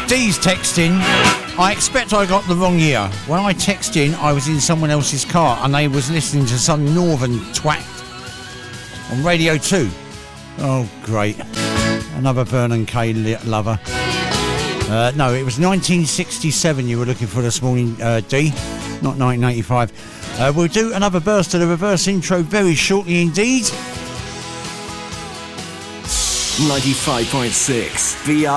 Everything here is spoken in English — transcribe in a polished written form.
Dee's texting. I expect I got the wrong year. When I texted in, I was in someone else's car and they was listening to some northern twat on Radio 2. Oh, great. Another Vernon Kay lover. No, it was 1967 you were looking for this morning, D, not 1985. We'll do another burst of the reverse intro very shortly indeed. 95.6 VR.